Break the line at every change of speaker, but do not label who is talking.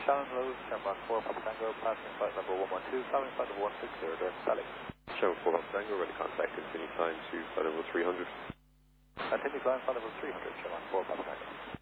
Shannon Road, Sherman 4, Papa Tango, passing flight number 112, following flight number 160, during Sally.
Sherman 4, Papa Tango, ready contact, continue climb to flight level 300.
Continue climb, flight level 300, Sherman 4, Papa Tango.